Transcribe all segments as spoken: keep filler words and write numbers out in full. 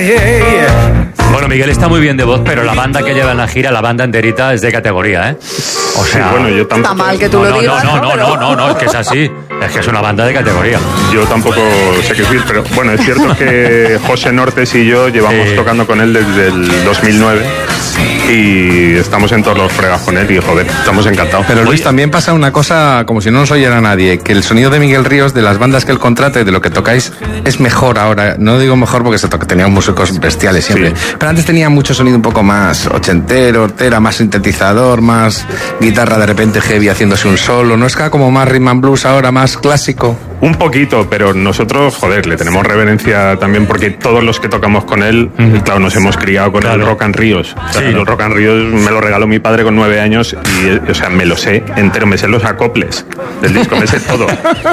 yeah, yeah. Bueno, Miguel está muy bien de voz, pero la banda que lleva en la gira, la banda enterita, es de categoría, ¿eh? O sea, sí, bueno, yo tampoco... Está mal que tú no, lo no, digas. no, no, Pero- no, no, no, es que es así. Es que es una banda de categoría. Yo tampoco sé qué decir, pero bueno, es cierto que José Nortes y yo llevamos Sí. tocando con él desde el dos mil nueve y estamos en todos los fregas con él y joder, estamos encantados. Pero Luis, también pasa una cosa, como si no nos oyera nadie, que el sonido de Miguel Ríos, de las bandas que él contrate, de lo que tocáis, es mejor ahora. No digo mejor porque se toca, tenía músicos bestiales siempre, Sí. pero antes tenía mucho sonido un poco más ochentero, hortera, más sintetizador, más guitarra de repente heavy haciéndose un solo. ¿No es que como más rhythm and blues ahora, más clásico? Un poquito, pero nosotros, joder, le tenemos reverencia también porque todos los que tocamos con él, uh-huh. claro, nos hemos criado con Claro. el Rock and Ríos. O sea, Sí. el Rock and Ríos me lo regaló mi padre con nueve años y, o sea, me lo sé entero, me sé los acoples del disco, me sé todo.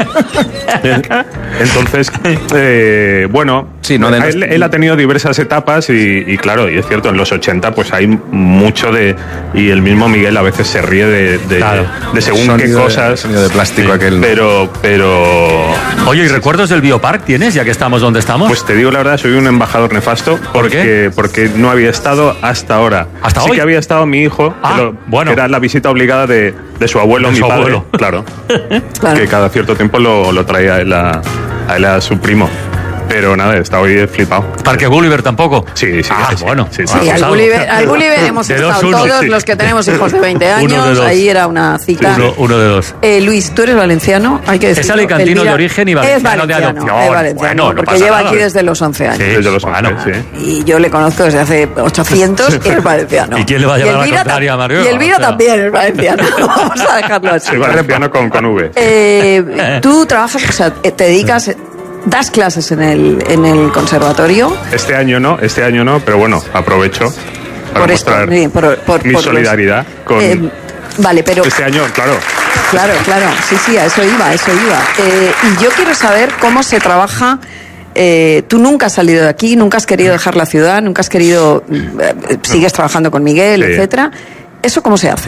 Entonces, eh, bueno, Sí, no, de él, los- él ha tenido diversas etapas y, y claro, y es cierto, en los ochenta pues hay mucho de... Y el mismo Miguel a veces se ríe de, de, Claro. de según Sonido qué de- cosas. sonido de plástico aquel, ¿no? Pero, pero... Oye, ¿y recuerdos del Biopark tienes, ya que estamos donde estamos? Pues te digo la verdad, soy un embajador nefasto porque, qué? porque no había estado hasta ahora. ¿Hasta sí hoy? que había estado mi hijo, Ah, que, lo- bueno. que era la visita obligada de, de su abuelo, De mi su padre. abuelo. Claro, Claro. que cada cierto tiempo lo, lo traía a él a, a él a su primo. Pero nada, está hoy flipado. Parque Gulliver tampoco. Sí, sí, Ah, sí, sí. bueno. Sí, sí. Sí, Vamos, al algo. Gulliver, al Gulliver hemos De dos, estado uno, todos sí. los que tenemos hijos de veinte Uno años. de dos. Ahí era una cita. Uno, uno de dos. Eh, Luis, tú eres valenciano, hay que decirlo. Es alicantino Elvira- de origen y valenciano es de valenciano, adopción. es valenciano, Bueno, no porque pasa lleva nada. aquí desde los once años. Sí, Desde los bueno. once, sí. Y yo le conozco desde hace ochocientos y es valenciano. ¿Y quién le va a llevar Y la Elvira contraria ta- a Mario? Y Elvira O sea. también es valenciano. Vamos a dejarlo así. Soy valenciano con, con V. Eh, tú trabajas, o sea, te dedicas, das clases en el, en el conservatorio. Este año no, este año no, pero bueno, aprovecho para Por esto, mostrar sí, por- por- mi por los- solidaridad con... Eh, vale, pero este año, claro. claro, claro, sí, sí, a eso iba, a eso iba. Eh, y yo quiero saber cómo se trabaja. Eh, tú nunca has salido de aquí, nunca has querido dejar la ciudad, nunca has querido, eh, sigues trabajando con Miguel, Sí. etcétera. ¿Eso cómo se hace?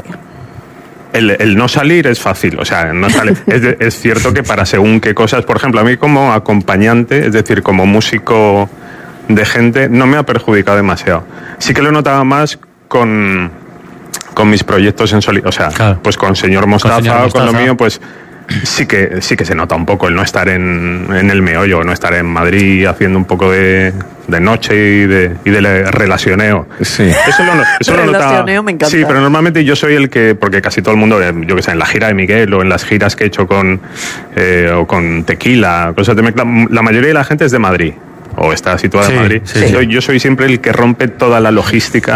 El, el no salir es fácil, o sea, no sale. Es, de- es cierto que para según qué cosas, por ejemplo, a mí como acompañante, es decir, como músico de gente, no me ha perjudicado demasiado. Sí que lo notaba más con, con mis proyectos en solitario, o sea, Claro. pues con Señor Mostaza, Señor o con lo Mostaza. mío, pues sí que sí que se nota un poco el no estar en, en el meollo, no estar en Madrid haciendo un poco de, de noche y de, y de relacioneo. Sí. Eso lo, eso lo notaba. Relacioneo me encanta. Sí, pero normalmente yo soy el que, porque casi todo el mundo, eh, yo que sé, en la gira de Miguel o en las giras que he hecho con, eh, o con Tequila, cosas de mezcla, la mayoría de la gente es de Madrid. O está situada Sí, en Madrid. sí, yo, sí. yo soy siempre el que rompe toda la logística.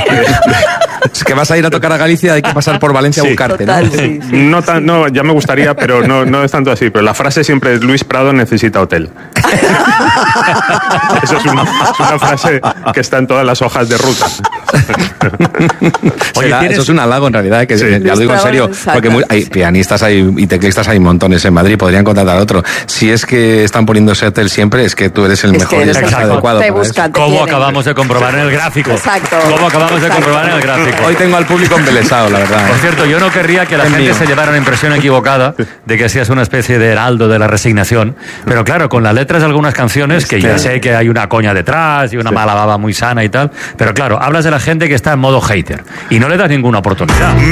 Es que vas a ir a tocar a Galicia, hay que pasar por Valencia Sí. a buscarte, ¿no? Total, sí, sí. No, tan, no, ya me gustaría, pero no, no es tanto así. Pero la frase siempre es: Luis Prado necesita hotel. Eso es una, es una frase que está en todas las hojas de ruta. Oye, Será- ¿tienes- eso es un halago en realidad, que Sí. ya lo digo en Luis serio, Prado, porque muy- exacto, hay sí. pianistas hay, y teclistas hay montones en Madrid, podrían contratar a otro. Si es que están poniendo ese hotel siempre, es que tú eres el Es mejor que y el eres más el- adecuado te para buscan, eso. te ¿Cómo quieren. acabamos de comprobar en el gráfico? Exacto. ¿Cómo acabamos de Exacto. comprobar en el gráfico? Hoy tengo al público embelesado, la verdad. Por ¿eh? cierto, yo no querría que la Es gente mío. se llevara una impresión equivocada de que seas una especie de heraldo de la resignación, pero claro, con las letras de algunas canciones, que ya sé que hay una coña detrás y una mala baba muy sana y tal, pero claro, hablas de la gente que está en modo hater y no le das ninguna oportunidad.